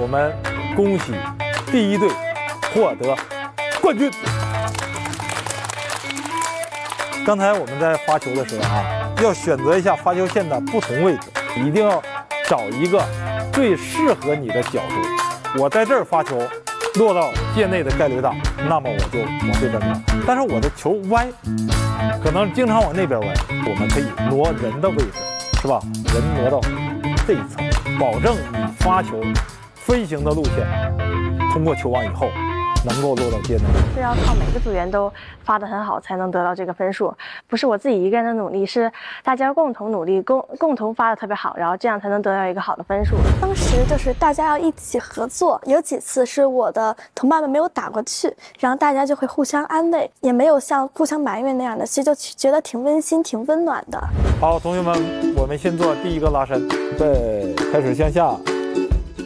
我们恭喜第一队获得冠军。刚才我们在发球的时候啊，要选择一下发球线的不同位置，一定要找一个最适合你的角度。我在这儿发球，落到界内的概率大，那么我就往这边挪。但是我的球歪，可能经常往那边歪，我们可以挪人的位置，是吧？人挪到这一层，保证你发球飞行的路线通过球网以后能够落到界内。 是要靠每个组员都发得很好才能得到这个分数，不是我自己一个人的努力，是大家共同努力，共同发得特别好，然后这样才能得到一个好的分数。 当时就是大家要一起合作，有几次是我的同伴们没有打过去，然后大家就会互相安慰，也没有像互相埋怨那样的，其实就觉得挺温馨、挺温暖的。 好，同学们，我们先做第一个拉伸，再开始向下。